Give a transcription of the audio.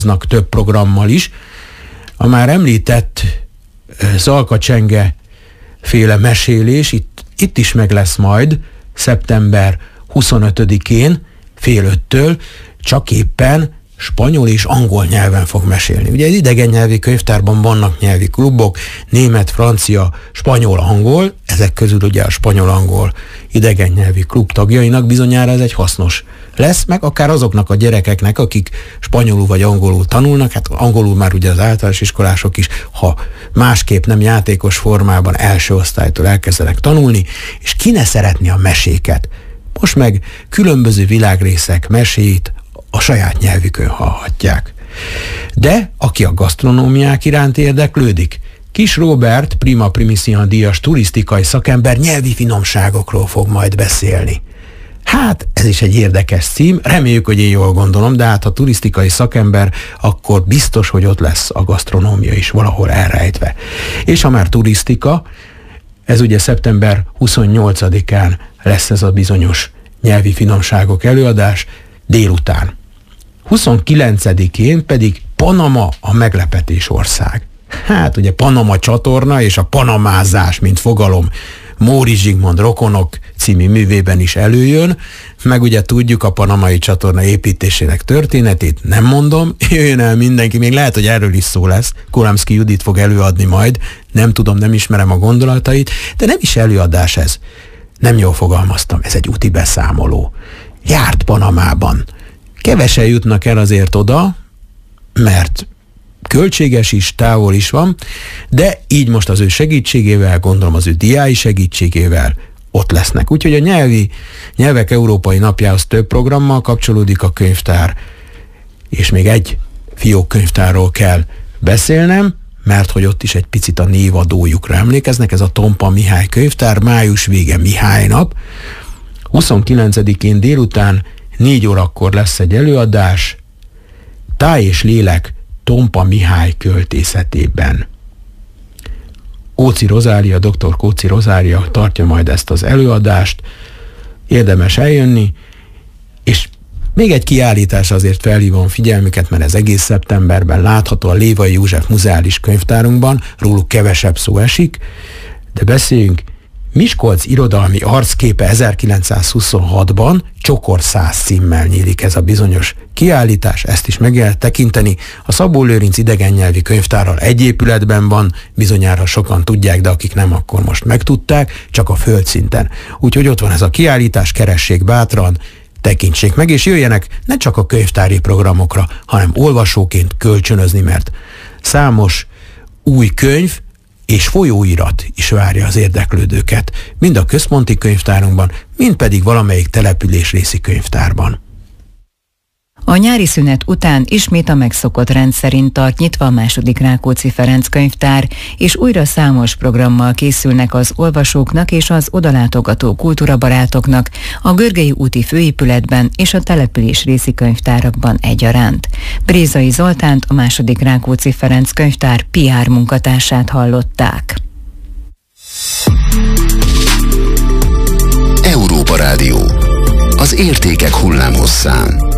több programmal is. A már említett Zalka Csenge féle mesélés itt is meg lesz majd szeptember 25-én fél 5-től, csak éppen spanyol és angol nyelven fog mesélni. Ugye egy idegen nyelvi könyvtárban vannak nyelvi klubok, német, francia, spanyol, angol, ezek közül ugye a spanyol-angol idegen nyelvi klub tagjainak bizonyára ez egy hasznos lesz, meg akár azoknak a gyerekeknek, akik spanyolul vagy angolul tanulnak, hát angolul már ugye az általános iskolások is, ha másképp nem játékos formában első osztálytól elkezdenek tanulni, és ki ne szeretni a meséket. Most meg különböző világrészek meséit a saját nyelvükön hallhatják. De aki a gasztronómiák iránt érdeklődik, Kis Róbert, Prima Primissima díjas turisztikai szakember nyelvi finomságokról fog majd beszélni. Hát, ez is egy érdekes cím, reméljük, hogy én jól gondolom, de hát ha turisztikai szakember, akkor biztos, hogy ott lesz a gasztronómia is valahol elrejtve. És ha már turisztika, ez ugye szeptember 28-án lesz ez a bizonyos nyelvi finomságok előadás délután. 29-én pedig Panama a meglepetés ország. Hát ugye Panama csatorna és a panamázás, mint fogalom, Móri Zsigmond Rokonok című művében is előjön, meg ugye tudjuk a panamai csatorna építésének történetét, nem mondom, jöjjön el mindenki, még lehet, hogy erről is szó lesz, Kulamszki Judit fog előadni majd, nem tudom, nem ismerem a gondolatait, de nem is előadás ez. Nem jól fogalmaztam, ez egy úti beszámoló. Járt Panamában. Kevesen jutnak el azért oda, mert költséges is, távol is van, de így most az ő segítségével, gondolom az ő diái segítségével ott lesznek. Úgyhogy a nyelvek európai napjához több programmal kapcsolódik a könyvtár, és még egy fiókkönyvtárról kell beszélnem, mert hogy ott is egy picit a névadójukra emlékeznek, ez a Tompa Mihály könyvtár, május vége Mihály nap. 29-én délután 4 órakor lesz egy előadás, Táj és lélek Tompa Mihály költészetében. Kóczi Rozália, dr. Kóczi Rozália tartja majd ezt az előadást, érdemes eljönni, és még egy kiállítás azért felhívom figyelmüket, mert ez egész szeptemberben látható a Lévai József Muzeális Könyvtárunkban, róluk kevesebb szó esik, de beszéljünk. Miskolc irodalmi arcképe 1926-ban Csokor 100 címmel nyílik ez a bizonyos kiállítás, ezt is meg lehet tekinteni. A Szabó Lőrinc idegennyelvi könyvtárral egy épületben van, bizonyára sokan tudják, de akik nem, akkor most megtudták, csak a földszinten. Úgyhogy ott van ez a kiállítás, keressék bátran, tekintsék meg, és jöjjenek ne csak a könyvtári programokra, hanem olvasóként kölcsönözni, mert számos új könyv és folyóirat is várja az érdeklődőket, mind a központi könyvtárunkban, mind pedig valamelyik településrészi könyvtárban. A nyári szünet után ismét a megszokott rend szerint tart nyitva a második Rákóczi Ferenc könyvtár, és újra számos programmal készülnek az olvasóknak és az odalátogató kultúrabarátoknak a Görgei úti főépületben és a településrészi könyvtárakban egyaránt. Brézai Zoltánt, a második Rákóczi Ferenc könyvtár PR munkatársát hallották. Európa Rádió. Az értékek hullámhosszán.